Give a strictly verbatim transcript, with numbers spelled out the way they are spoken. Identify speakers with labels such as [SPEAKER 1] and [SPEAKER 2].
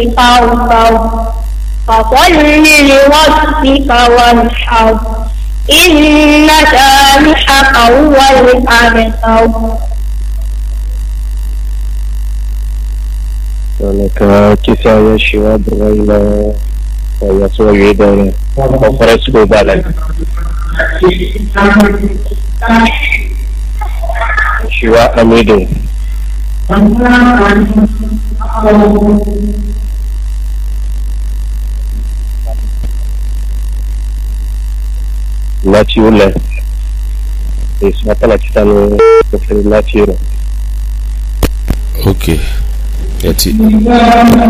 [SPEAKER 1] فارغب فصل لربك وانحر إن شانئك هو الأبتر.
[SPEAKER 2] لك كفاية شواب غير ويسوع يدنا وفرسكو بالك شواء أميدو Natiula ismapala kitano kufiri natiro.
[SPEAKER 3] Okay, yati